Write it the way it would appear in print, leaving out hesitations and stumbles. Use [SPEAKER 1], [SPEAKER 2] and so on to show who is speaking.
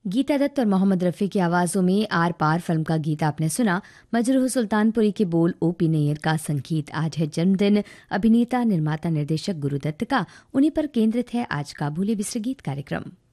[SPEAKER 1] गीता दत्त और मोहम्मद रफ़ी की आवाज़ों में आर पार फिल्म का गीत आपने सुना। मजरूह सुल्तानपुरी के बोल ओपी नैयर का संगीत। आज है जन्मदिन अभिनेता निर्माता निर्देशक गुरु दत्त का। उन्हीं पर केंद्रित है आज का भूले बिसरे गीत कार्यक्रम।